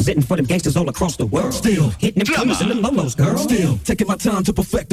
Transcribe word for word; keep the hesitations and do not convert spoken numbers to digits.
representing for them gangsters all across the world. Still hitting them commas and them lolos, girl. Still taking my time to perfect